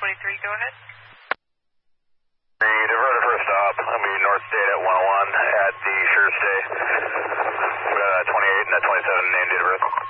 23, go ahead. Diverted for a stop. I'm going to be North State at 101 at the Sure Stay. We got a 28 and a 27 named date of birth.